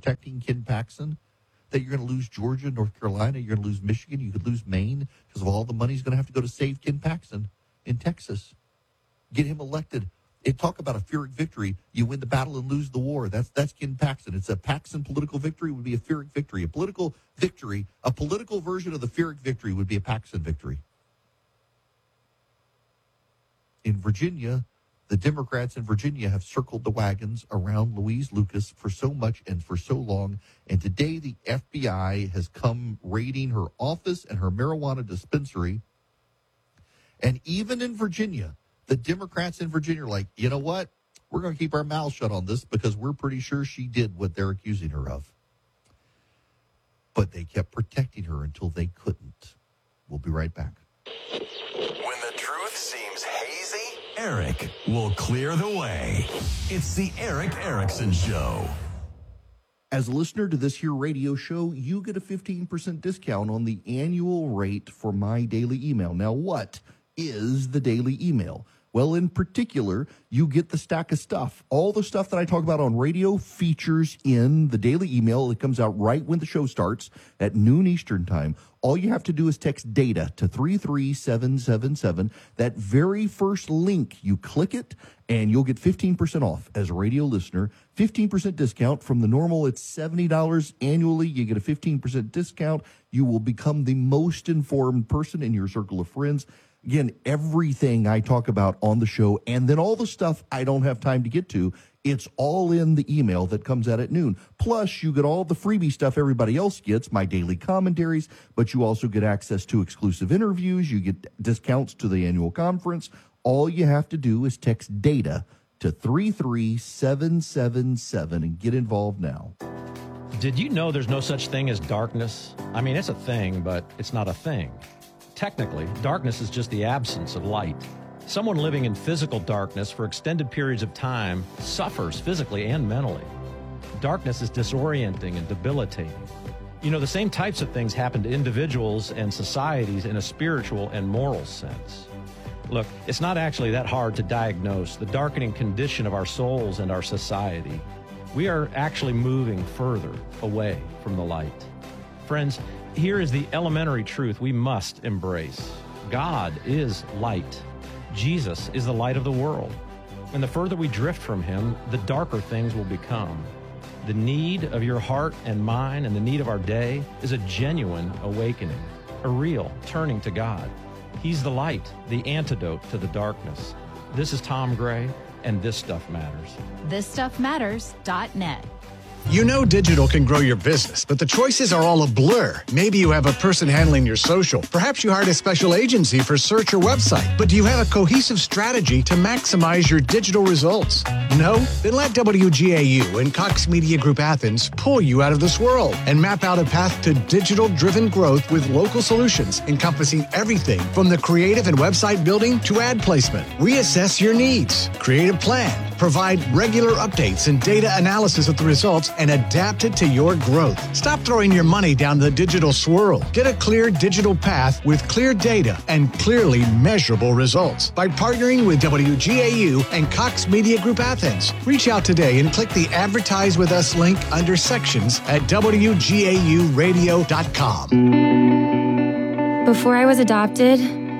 protecting Ken Paxton, that you're going to lose Georgia, North Carolina, you're going to lose Michigan, you could lose Maine because of all the money's going to have to go to save Ken Paxton in Texas. Get him elected. Talk about a Pyrrhic victory. You win the battle and lose the war. That's Ken Paxton. It's a Paxton political victory would be a Pyrrhic victory. A political victory, a political version of the Pyrrhic victory would be a Paxton victory. In Virginia, the Democrats in Virginia have circled the wagons around Louise Lucas for so much and for so long. And today the FBI has come raiding her office and her marijuana dispensary. And even in Virginia, the Democrats in Virginia are like, you know what? We're going to keep our mouths shut on this because we're pretty sure she did what they're accusing her of. But they kept protecting her until they couldn't. We'll be right back. When the truth seems hazy, Eric will clear the way. It's the Eric Erickson Show. As a listener to this here radio show, you get a 15% discount on the annual rate for my daily email. Now, what is the daily email? Well, in particular, you get the stack of stuff. All the stuff that I talk about on radio features in the daily email. It comes out right when the show starts at noon Eastern time. All you have to do is text DATA to 33777. That very first link, you click it, and you'll get 15% off as a radio listener. 15% discount from the normal. It's $70 annually. You get a 15% discount. You will become the most informed person in your circle of friends. Again, everything I talk about on the show, and then all the stuff I don't have time to get to, it's all in the email that comes out at noon. Plus, you get all the freebie stuff everybody else gets, my daily commentaries, but you also get access to exclusive interviews. You get discounts to the annual conference. All you have to do is text DATA to 33777 and get involved now. Did you know there's no such thing as darkness? I mean, it's a thing, but it's not a thing. Technically, darkness is just the absence of light. Someone living in physical darkness for extended periods of time suffers physically and mentally. Darkness is disorienting and debilitating. You know, the same types of things happen to individuals and societies in a spiritual and moral sense. Look, it's not actually that hard to diagnose the darkening condition of our souls and our society. We are actually moving further away from the light. Friends, here is the elementary truth we must embrace. God is light. Jesus is the light of the world. And the further we drift from him, the darker things will become. The need of your heart and mine and the need of our day is a genuine awakening, a real turning to God. He's the light, the antidote to the darkness. This is Tom Gray, and This Stuff Matters. ThisStuffMatters.net. You know digital can grow your business, but the choices are all a blur. Maybe you have a person handling your social. Perhaps you hired a special agency for search or website. But do you have a cohesive strategy to maximize your digital results? No? Then let WGAU and Cox Media Group Athens pull you out of this swirl and map out a path to digital-driven growth with local solutions encompassing everything from the creative and website building to ad placement. We assess your needs, create a plan, provide regular updates and data analysis of the results, and adapt it to your growth. Stop throwing your money down the digital swirl. Get a clear digital path with clear data and clearly measurable results by partnering with WGAU and Cox Media Group Athens. Reach out today and click the Advertise With Us link under sections at WGAUradio.com. Before I was adopted,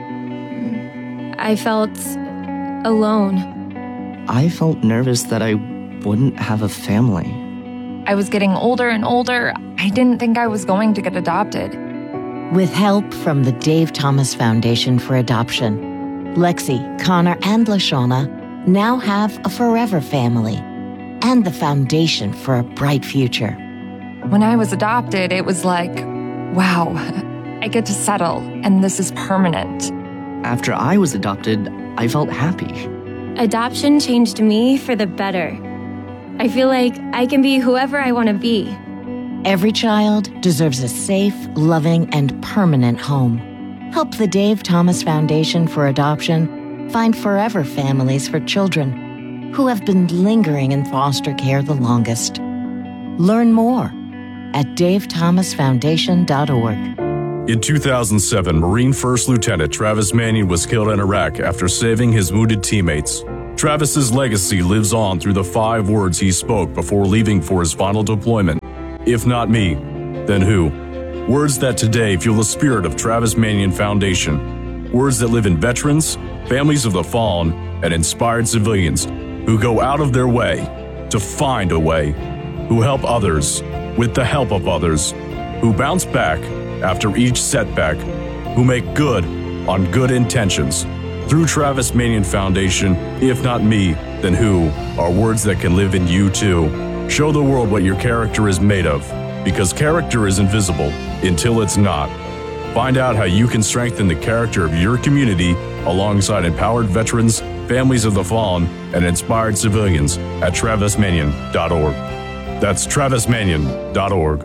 I felt alone. I felt nervous that I wouldn't have a family. I was getting older and older. I didn't think I was going to get adopted. With help from the Dave Thomas Foundation for Adoption, Lexi, Connor, and LaShawna now have a forever family and the foundation for a bright future. When I was adopted, it was like, wow, I get to settle, and this is permanent. After I was adopted, I felt happy. Adoption changed me for the better. I feel like I can be whoever I want to be. Every child deserves a safe, loving, and permanent home. Help the Dave Thomas Foundation for Adoption find forever families for children who have been lingering in foster care the longest. Learn more at davethomasfoundation.org. In 2007, Marine First Lieutenant Travis Manning was killed in Iraq after saving his wounded teammates. Travis's legacy lives on through the 5 words he spoke before leaving for his final deployment. If not me, then who? Words that today fuel the spirit of Travis Manion Foundation. Words that live in veterans, families of the fallen, and inspired civilians who go out of their way to find a way, who help others with the help of others, who bounce back after each setback, who make good on good intentions. Through Travis Manion Foundation, if not me, then who, are words that can live in you too. Show the world what your character is made of, because character is invisible until it's not. Find out how you can strengthen the character of your community alongside empowered veterans, families of the fallen, and inspired civilians at travismanion.org. That's travismanion.org.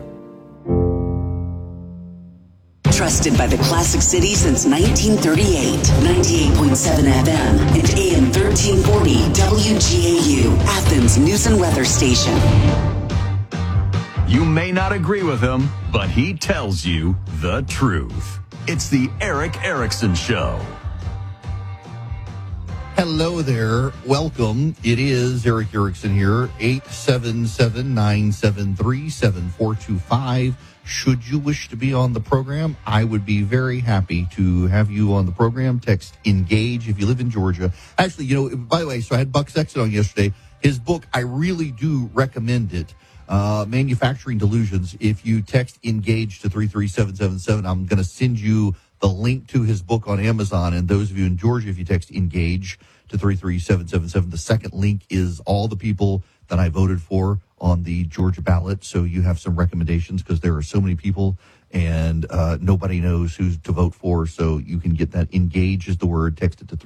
Trusted by the Classic City since 1938. 98.7 FM and AM 1340 WGAU, Athens News and Weather Station. You may not agree with him, but he tells you the truth. It's the Eric Erickson Show. Hello there. Welcome. It is Eric Erickson here. 877-973-7425. Should you wish to be on the program, I would be very happy to have you on the program. Text ENGAGE if you live in Georgia. Actually, by the way, so I had Buck Sexton on yesterday. His book, I really do recommend it. Manufacturing Delusions. If you text ENGAGE to 33777, I'm going to send you the link to his book on Amazon. And those of you in Georgia, if you text ENGAGE to 33777, the second link is all the people that I voted for on the Georgia ballot. So you have some recommendations because there are so many people and nobody knows who to vote for. So you can get that. ENGAGE is the word. Text it to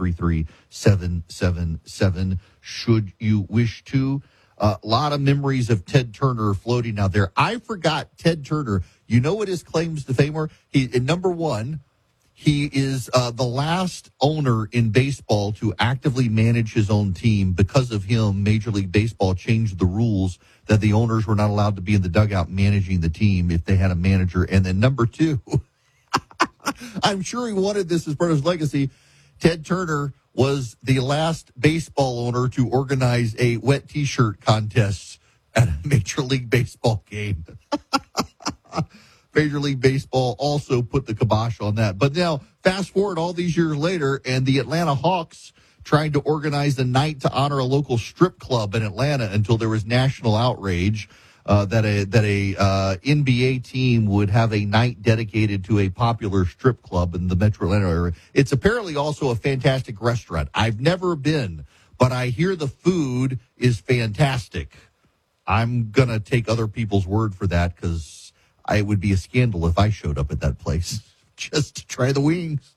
33777 should you wish to. A lot of memories of Ted Turner floating out there. I forgot Ted Turner. You know what his claims to fame were? Number one, he is the last owner in baseball to actively manage his own team. Because of him, Major League Baseball changed the rules that the owners were not allowed to be in the dugout managing the team if they had a manager. And then number two, I'm sure he wanted this as part of his legacy. Ted Turner was the last baseball owner to organize a wet T-shirt contest at a Major League Baseball game. Major League Baseball also put the kibosh on that. But now, fast forward all these years later, and the Atlanta Hawks tried to organize a night to honor a local strip club in Atlanta until there was national outrage that a NBA team would have a night dedicated to a popular strip club in the Metro Atlanta area. It's apparently also a fantastic restaurant. I've never been, but I hear the food is fantastic. I'm going to take other people's word for that because it would be a scandal if I showed up at that place just to try the wings.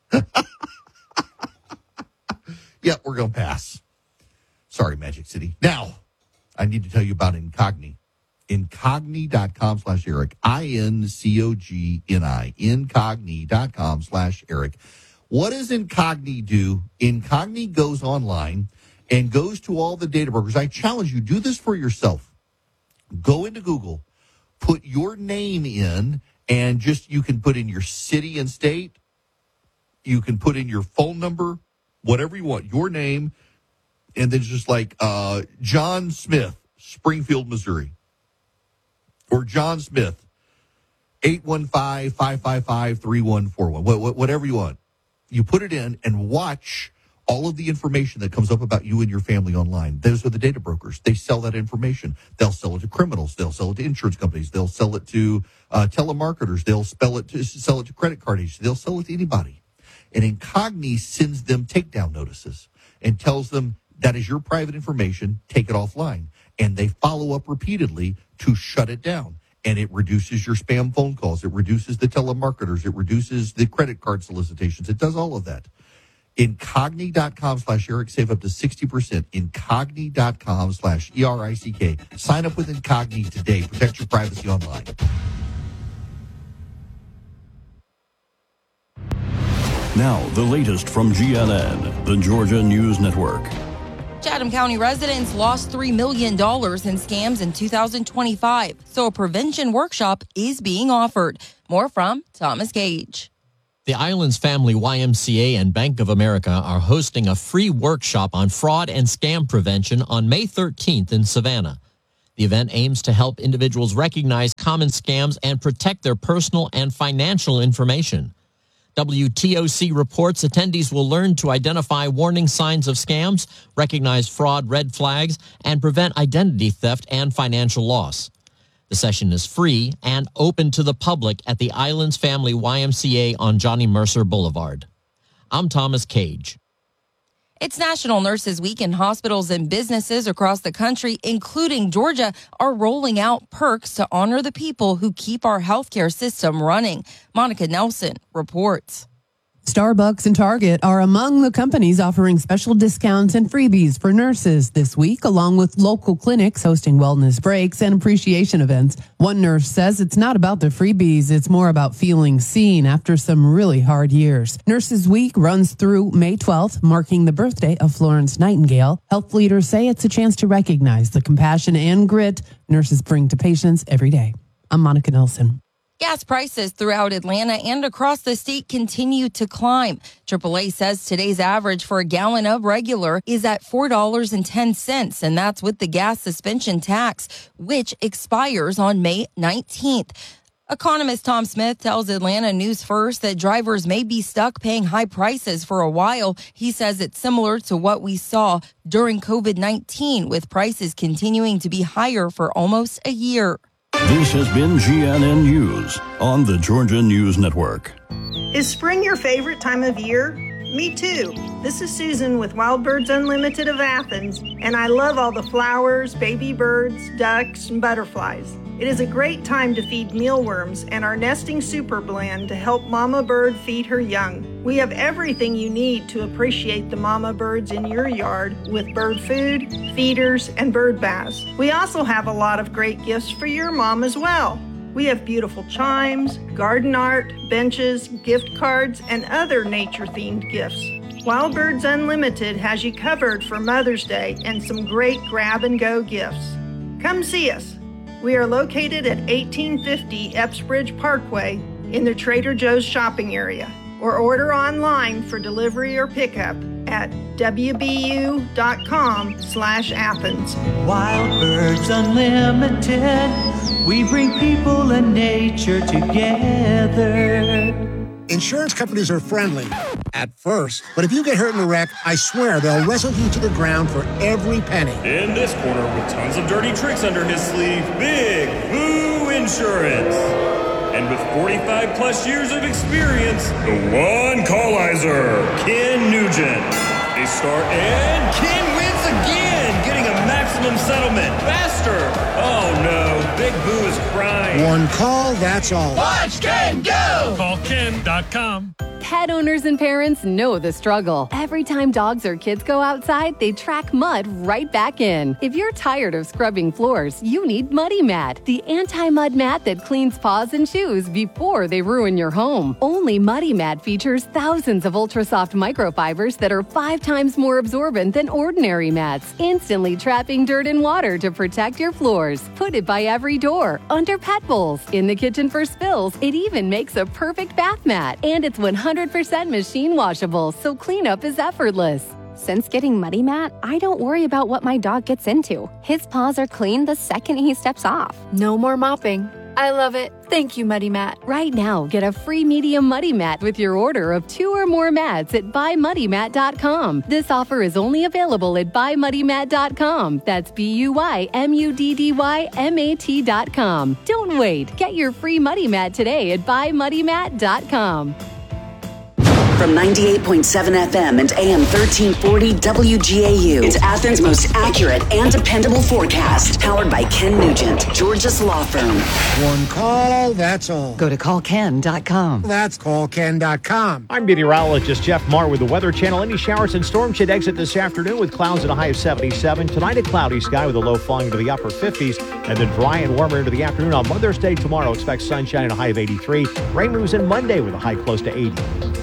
Yeah, we're going to pass. Sorry, Magic City. Now, I need to tell you about Incogni. Incogni.com/Eric. INCOGNI. Incogni.com/Eric. What does Incogni do? Incogni goes online and goes to all the data brokers. I challenge you, do this for yourself. Go into Google, put your name in, and you can put in your city and state. You can put in your phone number, whatever you want, your name, and then just like John Smith, Springfield, Missouri. Or John Smith, 815-555-3141, whatever you want. You put it in and watch all of the information that comes up about you and your family online. Those are the data brokers. They sell that information. They'll sell it to criminals. They'll sell it to insurance companies. They'll sell it to telemarketers. They'll sell it to credit card agents. They'll sell it to anybody. And Incogni sends them takedown notices and tells them that is your private information. Take it offline. And they follow up repeatedly to shut it down. And it reduces your spam phone calls. It reduces the telemarketers. It reduces the credit card solicitations. It does all of that. Incogni.com/Eric. Save up to 60%. Incogni.com/ERICK. Sign up with Incogni today. Protect your privacy online. Now, the latest from GNN, the Georgia News Network. Chatham County residents lost $3 million in scams in 2025, so a prevention workshop is being offered. More from Thomas Gage. The Islands Family YMCA and Bank of America are hosting a free workshop on fraud and scam prevention on May 13th in Savannah. The event aims to help individuals recognize common scams and protect their personal and financial information. WTOC reports attendees will learn to identify warning signs of scams, recognize fraud red flags, and prevent identity theft and financial loss. The session is free and open to the public at the Islands Family YMCA on Johnny Mercer Boulevard. I'm Thomas Cage. It's National Nurses Week, and hospitals and businesses across the country, including Georgia, are rolling out perks to honor the people who keep our healthcare system running. Monica Nelson reports. Starbucks and Target are among the companies offering special discounts and freebies for nurses this week, along with local clinics hosting wellness breaks and appreciation events. One nurse says it's not about the freebies, it's more about feeling seen after some really hard years. Nurses Week runs through May 12th, marking the birthday of Florence Nightingale. Health leaders say it's a chance to recognize the compassion and grit nurses bring to patients every day. I'm Monica Nelson. Gas prices throughout Atlanta and across the state continue to climb. AAA says today's average for a gallon of regular is at $4.10, and that's with the gas suspension tax, which expires on May 19th. Economist Tom Smith tells Atlanta News First that drivers may be stuck paying high prices for a while. He says it's similar to what we saw during COVID-19, with prices continuing to be higher for almost a year. This has been GNN News on the Georgia News Network. Is spring your favorite time of year? Me too. This is Susan with Wild Birds Unlimited of Athens, and I love all the flowers, baby birds, ducks, and butterflies. It is a great time to feed mealworms and our nesting super blend to help mama bird feed her young. We have everything you need to appreciate the mama birds in your yard with bird food, feeders, and bird baths. We also have a lot of great gifts for your mom as well. We have beautiful chimes, garden art, benches, gift cards, and other nature-themed gifts. Wild Birds Unlimited has you covered for Mother's Day and some great grab-and-go gifts. Come see us. We are located at 1850 Epsbridge Parkway in the Trader Joe's shopping area, or order online for delivery or pickup at wbu.com/Athens. Wild Birds Unlimited, we bring people and nature together. Insurance companies are friendly at first, but if you get hurt in a wreck, I swear they'll wrestle you to the ground for every penny. In this corner with tons of dirty tricks under his sleeve, Big Boo Insurance. And with 45 plus years of experience, the one callizer, Ken Nugent. They start and Ken wins again, getting a maximum settlement faster. Oh no, Big Boo is crying. One call, that's all. Watch Ken go! Call Ken.com. Pet owners and parents know the struggle. Every time dogs or kids go outside, they track mud right back in. If you're tired of scrubbing floors, you need Muddy Mat, the anti-mud mat that cleans paws and shoes before they ruin your home. Only Muddy Mat features thousands of ultra-soft microfibers that are 5 times more absorbent than ordinary mats, instantly trapping dirt and water to protect your floors. Put it by every door, under pet bowls, in the kitchen for spills. It even makes a perfect bath mat, and it's 100% machine washable, so cleanup is effortless. Since getting Muddy Mat, I don't worry about what my dog gets into. His paws are clean the second he steps off. No more mopping. I love it. Thank you, Muddy Mat. Right now, get a free medium Muddy Mat with your order of 2 or more mats at buymuddymat.com. This offer is only available at buymuddymat.com. That's buyddymat.com. Don't wait. Get your free Muddy Mat today at buymuddymat.com. From 98.7 FM and AM 1340 WGAU, it's Athens' most accurate and dependable forecast. Powered by Ken Nugent, Georgia's law firm. One call, that's all. Go to callken.com. That's callken.com. I'm meteorologist Jeff Marr with the Weather Channel. Any showers and storms should exit this afternoon with clouds at a high of 77. Tonight, a cloudy sky with a low falling into the upper 50s, and then dry and warmer into the afternoon. On Mother's Day tomorrow, expect sunshine and a high of 83. Rain moves in Monday with a high close to 80.